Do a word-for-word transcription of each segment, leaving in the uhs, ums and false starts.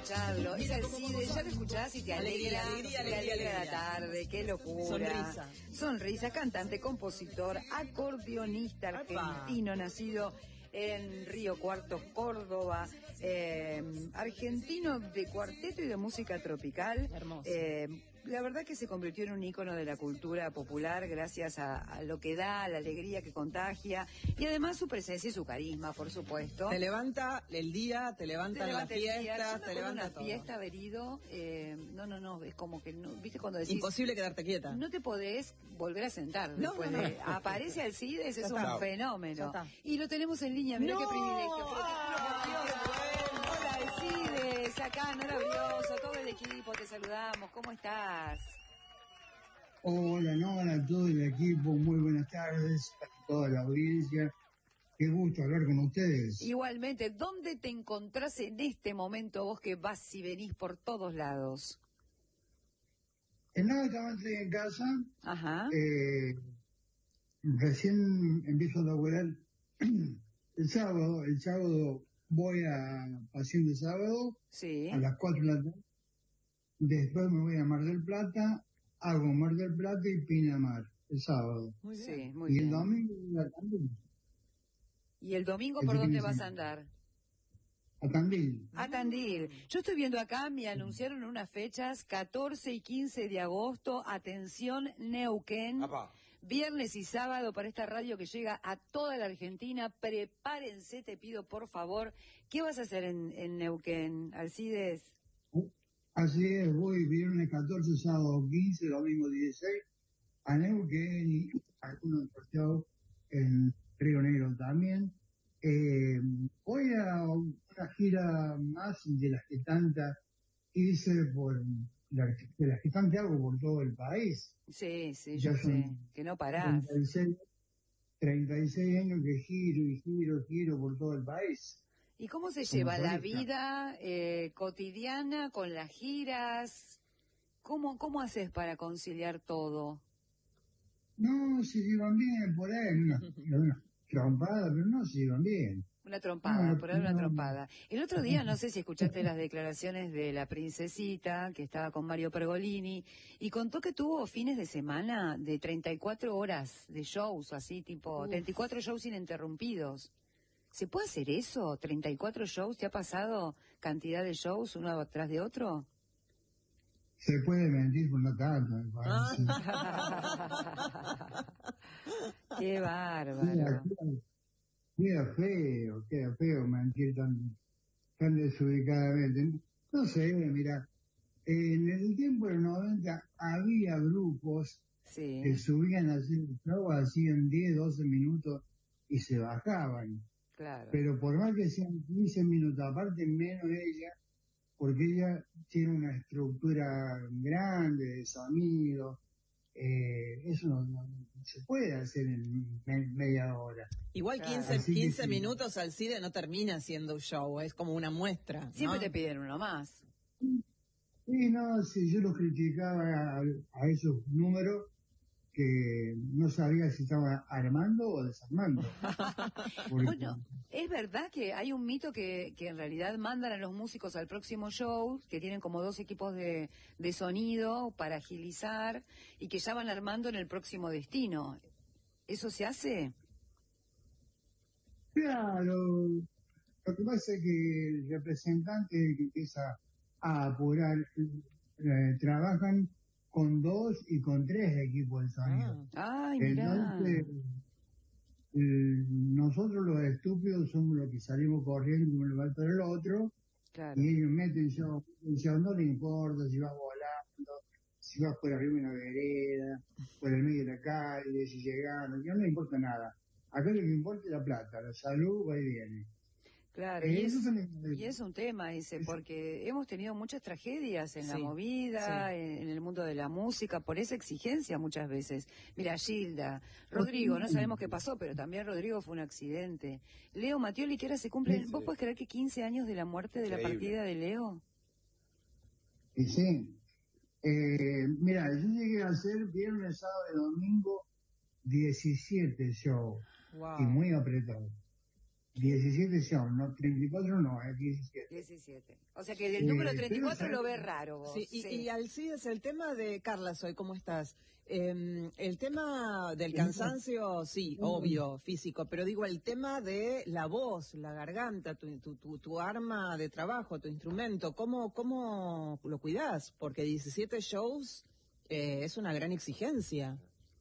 escucharlo. Es Alcides, ya lo escuchás y te alegra, Alegría, alegría, te alegra alegría. la tarde, qué locura. Sonrisa. Sonrisa, cantante, compositor, acordeonista argentino, Apa. nacido en Río Cuarto, Córdoba, eh, argentino de cuarteto y de música tropical. Hermoso. Eh, la verdad que se convirtió en un ícono de la cultura popular gracias a, a lo que da, a la alegría que contagia y además su presencia y su carisma, por supuesto. Te levanta el día, te levanta, Te la levanta el día. Yo fiesta, me te acuerdo levanta una todo. fiesta haber ido, eh, no, no, no, es como que, no, viste cuando decís... Imposible quedarte quieta. No te podés volver a sentar No, después no, no. de... Aparece Alcides, Ya es está. un fenómeno. Ya está. Y lo tenemos en línea, mirá ¡No! qué privilegio. Pero te ¡Ah! juro por Dios. Hola Alcides, acá maravilloso, todo el equipo, te saludamos, ¿cómo estás? Hola, Nora, a todo el equipo, muy buenas tardes, a toda la audiencia. Qué gusto hablar con ustedes. Igualmente, ¿dónde te encontrás en este momento vos que vas y venís por todos lados? En nada, estaba antes en casa, Ajá. eh, recién empiezo a laburar el sábado, el sábado voy a Pasión de Sábado Sí. a las cuatro de la tarde, después me voy a Mar del Plata, hago Mar del Plata y Pinamar, el sábado. Muy bien. Sí, muy y bien. el domingo a Tandil. ¿Y el domingo El por fin dónde de vas a semana. andar? A Tandil. A Tandil. Yo estoy viendo acá, me anunciaron unas fechas, catorce y quince de agosto, atención Neuquén, Apa. viernes y sábado para esta radio que llega a toda la Argentina. Prepárense, te pido por favor. ¿Qué vas a hacer en, en Neuquén, Alcides? Así es, voy viernes catorce, sábado quince, domingo dieciséis, a Neuquén y algunos shows en Río Negro también. Eh, voy a una gira más de las que tantas hice por, la- de las que tantas hago por todo el país. Sí, sí, Ya yo son sé, que no parás. treinta y seis, treinta y seis años que giro y giro, giro por todo el país. ¿Y cómo se Como lleva la solista. vida eh, cotidiana con las giras? ¿Cómo, cómo haces para conciliar todo? No, se llevan bien por ahí, una, una trompada, pero no se llevan bien. Una trompada, No, por ahí una no. trompada. El otro día, no sé si escuchaste las declaraciones de la princesita, que estaba con Mario Pergolini, y contó que tuvo fines de semana de treinta y cuatro horas de shows, así tipo, Uf. treinta y cuatro shows ininterrumpidos. ¿Se puede hacer eso? ¿treinta y cuatro shows? ¿Te ha pasado cantidad de shows uno atrás de otro? Se puede mentir por la carta, me parece. ¡Qué Queda, bárbaro! queda- queda feo, queda feo mentir tan, tan desubicadamente. No sé, mira, en el tiempo de los noventa había grupos que Sí, subían a hacer el show, hacían diez, doce minutos y se bajaban. claro. Pero por más que sean quince minutos, aparte menos ella, porque ella tiene una estructura grande de sonido, eh, eso no, no- no se puede hacer en me- media hora. Igual Claro. quince, Así que quince sí. minutos al CIDE no termina siendo un show, es como una muestra, ¿no? Siempre te piden uno más. Y no, si yo los criticaba a, a esos números que no sabía si estaba armando o desarmando. Porque- Bueno, es verdad que hay un mito que, que en realidad mandan a los músicos al próximo show, que tienen como dos equipos de, de sonido para agilizar y que ya van armando en el próximo destino. ¿Eso se hace? Claro, lo que pasa es que el representante que empieza a apurar, eh, trabajan con dos y con tres equipos de sonido. Ah, Ay, mirá. Entonces, eh, nosotros los estúpidos somos los que salimos corriendo de un lugar para el otro Claro. y ellos meten show, meten show, no les importa si vas volando, si vas por arriba de una vereda, por el medio de la calle, si llegaron, no les importa nada. Acá lo que importa es la plata, la salud va y viene. Claro, Eh, y es, eso son- y es un tema ese, eso- porque hemos tenido muchas tragedias en la Sí, movida, sí. en, en el mundo de la música, por esa exigencia muchas veces. Mira, Gilda, Rodrigo, no sabemos qué pasó, pero también Rodrigo fue un accidente. Leo Mattioli, que ahora se cumplen, Sí. ¿vos podés creer que quince años de la muerte de la Increíble. partida de Leo? Y sí. Eh, mira, yo llegué a hacer viernes, sábado y domingo diecisiete shows wow. y muy apretado. diecisiete shows, no, treinta y cuatro no, es diecisiete. diecisiete. O sea que del número Eh, treinta y cuatro pero, lo ves raro vos. Sí, y, Sí. y Alcides, el tema de Carla, soy, ¿cómo estás? Eh, el tema del cansancio, sí, obvio, físico, pero digo, el tema de la voz, la garganta, tu, tu, tu, tu arma de trabajo, tu instrumento, ¿cómo, cómo lo cuidás? Porque diecisiete shows eh, es una gran exigencia.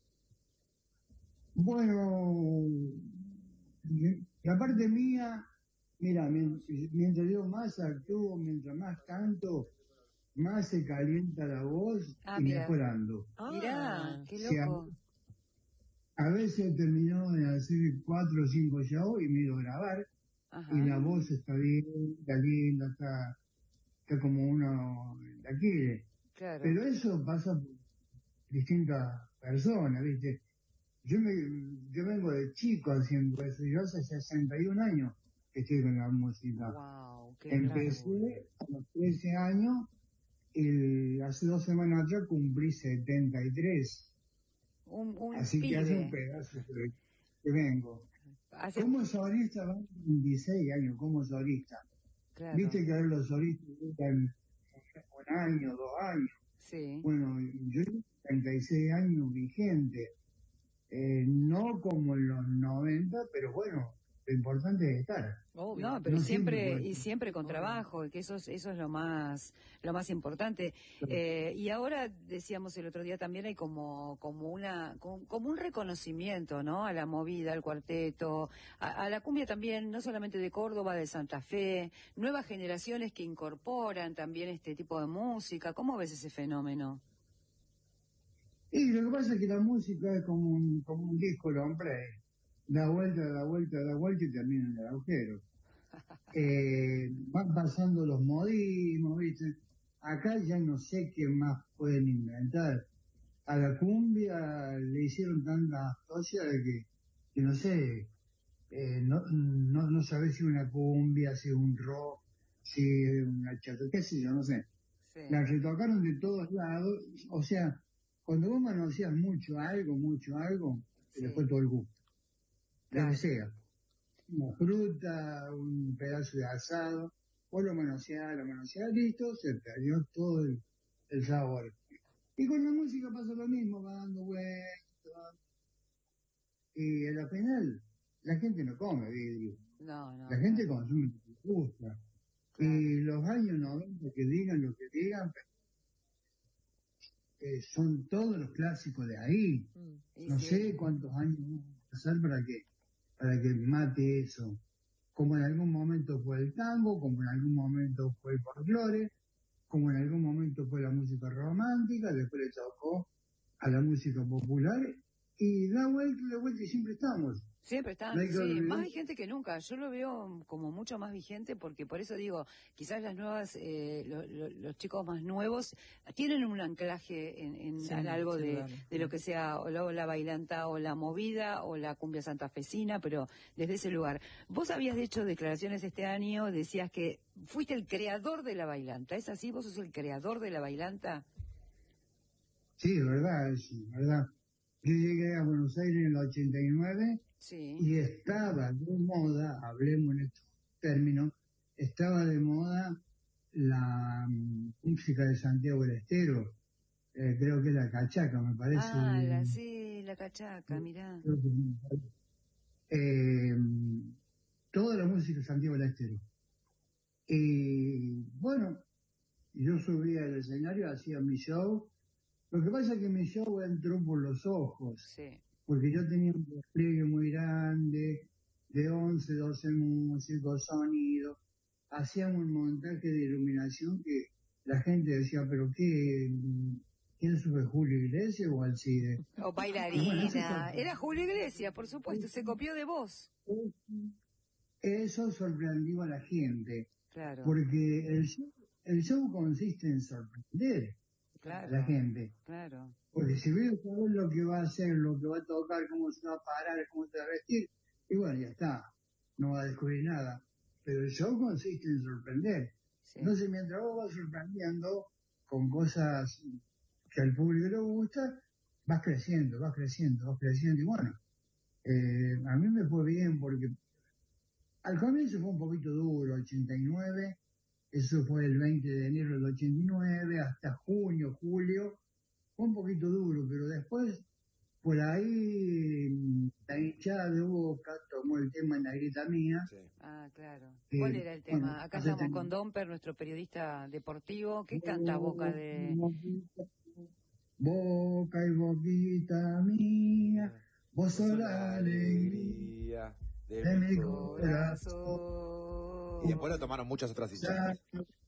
Bueno, la parte mía, mira, mientras, mientras yo más actúo, mientras más canto, más se calienta la voz Ah, y mira. mejor ando. Ah, Mirá, qué Si a, loco. a veces termino de hacer cuatro o cinco shows y me he ido a grabar Ajá. y la voz está bien, está linda, está, está como uno la quiere. Claro. Pero eso pasa por distintas personas, ¿viste? Yo, me, yo vengo de chico haciendo eso, yo hace sesenta y un años que estoy con la música. Wow, qué Empecé a los trece años y hace dos semanas atrás cumplí setenta y tres. Un, un Así pibe. que hace un pedazo que, que vengo. Hace... Como solista van veintiséis años, como solista. Claro. Viste que ahora los solistas duran un año, dos años. Sí. Bueno, yo tengo treinta y seis años vigente. Eh, no como en los noventa, pero bueno, lo importante es estar. obvio. No, pero No siempre, siempre, y siempre con trabajo, que eso es, eso es lo más, lo más importante. Claro. Eh, y ahora decíamos el otro día también hay como, como una, como, como un reconocimiento, ¿no? A la movida, al cuarteto, a, a la cumbia también, no solamente de Córdoba, de Santa Fe, nuevas generaciones que incorporan también este tipo de música. ¿Cómo ves ese fenómeno? Y lo que pasa es que la música es como un, como un disco long play. Da vuelta, da vuelta, da vuelta y termina en el agujero. Eh, van pasando los modismos, ¿viste? Acá ya no sé qué más pueden inventar. A la cumbia le hicieron tantas cosas de que, que no sé, eh, no, no, no sabés si una cumbia, si un rock, si una chata, qué sé yo, no sé. Sí. La retocaron de todos lados, o sea, cuando vos manoseas mucho algo, mucho algo, se le Sí. fue todo el gusto. Claro. Lo que sea. Una fruta, un pedazo de asado, vos lo manoseás, lo manoseás, listo, se perdió todo el, el sabor. Y con la música pasa lo mismo, va dando vueltas. Y a la final, la gente no come vidrio. No, no. La gente claro. consume lo que le gusta. Claro. Y los años noventa, que digan lo que digan, eh, son todos los clásicos de ahí. Y No sí. sé cuántos años vamos a pasar para que, para que mate eso. Como en algún momento fue el tango, como en algún momento fue el folclore, como en algún momento fue la música romántica, después le tocó a la música popular, y da vuelta y da vuelta y siempre estamos. Siempre están, No hay que sí, olvidar. más vigente que nunca. Yo lo veo como mucho más vigente porque por eso digo, quizás las nuevas, eh, lo- lo- los chicos más nuevos tienen un anclaje en, en, Sí, en algo sin de, duda. de lo que sea o la, la bailanta o la movida o la cumbia santafesina, pero desde ese lugar. Vos habías hecho declaraciones este año, decías que fuiste el creador de la bailanta. ¿Es así? ¿Vos sos el creador de la bailanta? Sí, es verdad, es verdad. Yo llegué a Buenos Aires en el ochenta y nueve Sí. y estaba de moda, hablemos en estos términos, estaba de moda la mm, música de Santiago del Estero, eh, creo que es la cachaca, me parece. Ah, la, sí, la cachaca, mirá. Creo que- eh, toda la música de Santiago del Estero. Y bueno, yo subía al escenario, hacía mi show. Lo que pasa es que mi show entró por los ojos, Sí. porque yo tenía un despliegue muy grande, de once, doce músicos, sonidos. Hacíamos un montaje de iluminación que la gente decía, pero qué, ¿quién sube, Julio Iglesias o Alcide? O Y bueno, eso bailarina. sor- Era Julio Iglesias, por supuesto, se copió de vos. eso sorprendió a la gente, Claro, porque el show, el show consiste en sorprender a claro, la gente. claro. Porque si veo saber lo que va a hacer, lo que va a tocar, cómo se va a parar, cómo se va a vestir, y bueno, ya está, no va a descubrir nada. Pero el show consiste en sorprender. Sí. Entonces, mientras vos vas sorprendiendo con cosas que al público le gusta, vas creciendo, vas creciendo, vas creciendo. Y bueno, eh, a mí me fue bien porque al comienzo fue un poquito duro, ochenta y nueve, eso fue el veinte de enero del ochenta y nueve, hasta junio, julio, fue un poquito duro, pero después, por ahí, la hinchada de Boca tomó el tema en la grieta mía. Sí. Ah, claro. Eh, ¿Cuál era el tema? bueno, Acá hace estamos ten- con Domper, nuestro periodista deportivo. ¿Qué canta Boca de...? Boca y boquita mía, vos sos la alegría de de mi corazón. corazón. Corazón. Y después lo tomaron muchas otras hinchadas. Ya